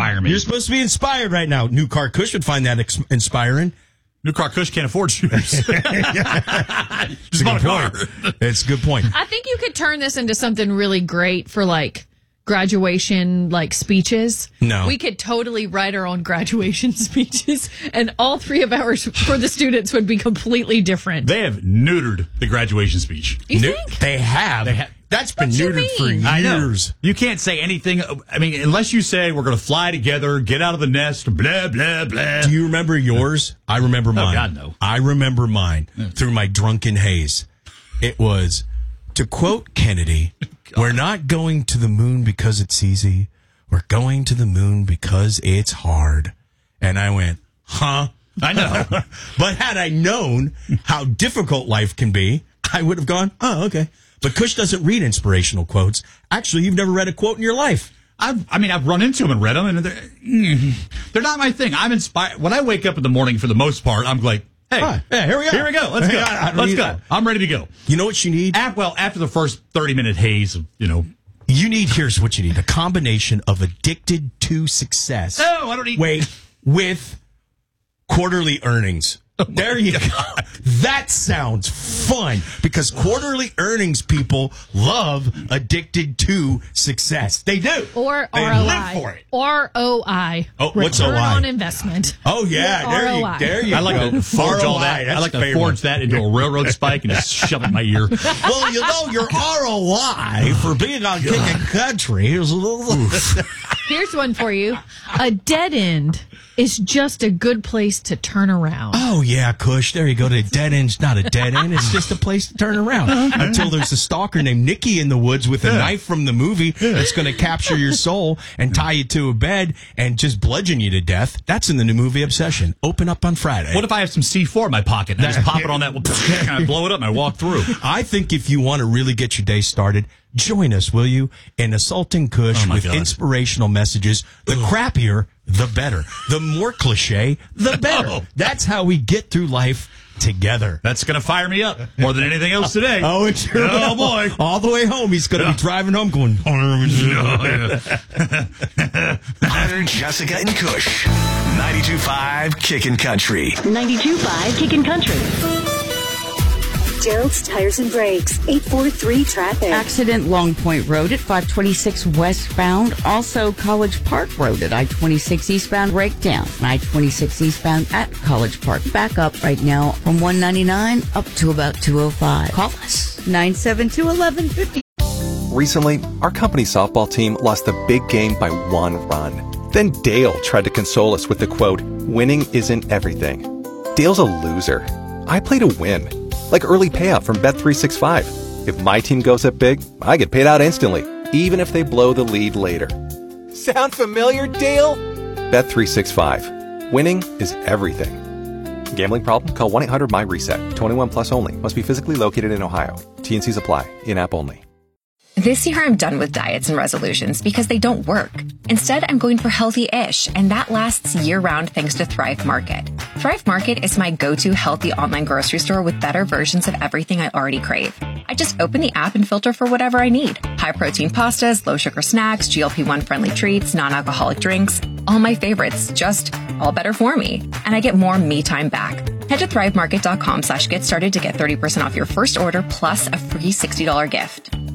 inspire me. You're supposed to be inspired right now. New Car Kush would find that inspiring. New Car Kush can't afford shoes. Just bought a car. It's a good point. I think you could turn this into something really great for graduation speeches. No. We could totally write our own graduation speeches, and all three of ours for the students would be completely different. They have neutered the graduation speech. You think? They have. That's been What you neutered for mean? I know. years. You can't say anything. I mean, unless you say we're going to fly together, get out of the nest, blah, blah, blah. Do you remember yours? I remember mine. God, no. I remember mine through my drunken haze. It was, to quote Kennedy, we're not going to the moon because it's easy. We're going to the moon because it's hard. And I went, huh? I know. But had I known how difficult life can be, I would have gone, oh, okay. But Kush doesn't read inspirational quotes. Actually, you've never read a quote in your life. I've run into them and read them, and they're not my thing. I'm inspired. When I wake up in the morning, for the most part, I'm like, hey, here we go. Here we go. Let's go. Let's go. I'm ready to go. You know what you need? After the first 30-minute haze of, Here's what you need. A combination of Addicted to Success. No, I don't need. Wait, with quarterly earnings. There you go. That sounds fun because quarterly earnings people love Addicted to Success. They do. Or they ROI. live for it. ROI. Oh, what's Return OI? on investment. Oh, yeah. There you I like go. to forge all ROI, that. that's I like a to favorite forge that into a railroad spike and just shove it in my ear. Well, your ROI for being on Kicking Country is a little... Here's one for you. A dead end is just a good place to turn around. Oh, yeah, Kush. There you go. The dead end's not a dead end. It's just a place to turn around. Until there's a stalker named Nikki in the woods with a knife from the movie that's going to capture your soul and tie you to a bed and just bludgeon you to death. That's in the new movie Obsession. Open up on Friday. What if I have some C4 in my pocket and I just pop it on that, and I blow it up and I walk through? I think if you want to really get your day started, join us, will you, in Assaulting Kush with inspirational messages. The crappier, the better. The more cliche, the better. That's how we get through life together. That's going to fire me up more than anything else today. Oh, it sure will. Oh, boy. All the way home, he's going to be driving home going... Hunter, Jessica, and Kush. 92.5 Kickin' Country. 92.5 Kickin' Country. Gerald's Tires and Brakes, 843 traffic. Accident Long Point Road at 526 westbound. Also College Park Road at I-26 eastbound breakdown. And I-26 eastbound at College Park. Back up right now from 199 up to about 205. Call us 972-1150. Recently, our company softball team lost the big game by 1 run. Then Dale tried to console us with the quote, "Winning isn't everything." Dale's a loser. I play to win. Like early payout from Bet365. If my team goes up big, I get paid out instantly, even if they blow the lead later. Sound familiar, Dale? Bet365. Winning is everything. Gambling problem? Call 1-800-MY-RESET. 21 plus only. Must be physically located in Ohio. T&Cs apply. In-app only. This year, I'm done with diets and resolutions because they don't work. Instead, I'm going for healthy-ish, and that lasts year-round thanks to Thrive Market. Thrive Market is my go-to healthy online grocery store with better versions of everything I already crave. I just open the app and filter for whatever I need. High-protein pastas, low-sugar snacks, GLP-1 friendly treats, non-alcoholic drinks. All my favorites, just all better for me. And I get more me time back. Head to thrivemarket.com/get started to get 30% off your first order plus a free $60 gift.